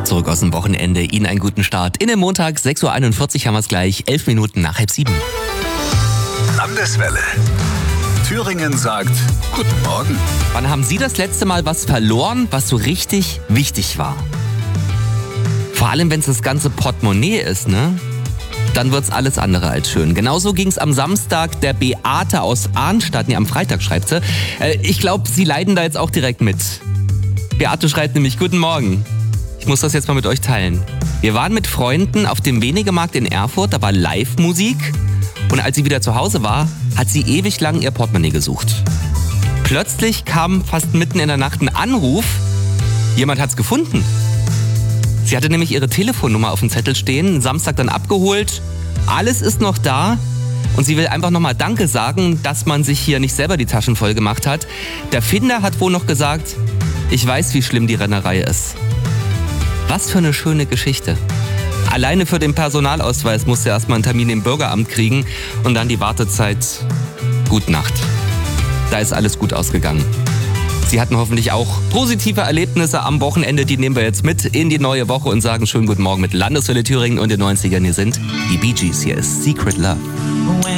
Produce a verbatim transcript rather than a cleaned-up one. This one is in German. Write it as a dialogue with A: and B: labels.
A: Zurück aus dem Wochenende. Ihnen einen guten Start. In den Montag, sechs Uhr einundvierzig haben wir es gleich. Elf Minuten nach halb sieben.
B: Landeswelle. Thüringen sagt Guten Morgen.
A: Wann haben Sie das letzte Mal was verloren, was so richtig wichtig war? Vor allem, wenn es das ganze Portemonnaie ist, ne? Dann wird's alles andere als schön. Genauso ging's am Samstag der Beate aus Arnstadt. Nee, am Freitag schreibt sie. Äh, ich glaube, Sie leiden da jetzt auch direkt mit. Beate schreibt nämlich, guten Morgen. Ich muss das jetzt mal mit euch teilen. Wir waren mit Freunden auf dem Wenigemarkt in Erfurt, da war Live-Musik. Und als sie wieder zu Hause war, hat sie ewig lang ihr Portemonnaie gesucht. Plötzlich kam fast mitten in der Nacht ein Anruf. Jemand hat's gefunden. Sie hatte nämlich ihre Telefonnummer auf dem Zettel stehen, Samstag dann abgeholt. Alles ist noch da und sie will einfach nochmal Danke sagen, dass man sich hier nicht selber die Taschen voll gemacht hat. Der Finder hat wohl noch gesagt, ich weiß, wie schlimm die Rennerei ist. Was für eine schöne Geschichte. Alleine für den Personalausweis musste er erstmal einen Termin im Bürgeramt kriegen und dann die Wartezeit. Gute Nacht. Da ist alles gut ausgegangen. Sie hatten hoffentlich auch positive Erlebnisse am Wochenende, die nehmen wir jetzt mit in die neue Woche und sagen schönen guten Morgen mit Landeswelle Thüringen und den neunzigern. Hier sind die Bee Gees, hier ist Secret Love.